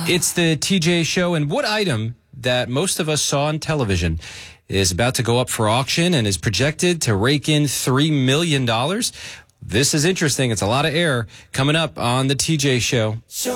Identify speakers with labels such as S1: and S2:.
S1: It's the TJ Show, and what item that most of us saw on television is about to go up for auction and is projected to rake in $3 million? This is interesting. It's a lot of air coming up on the TJ Show.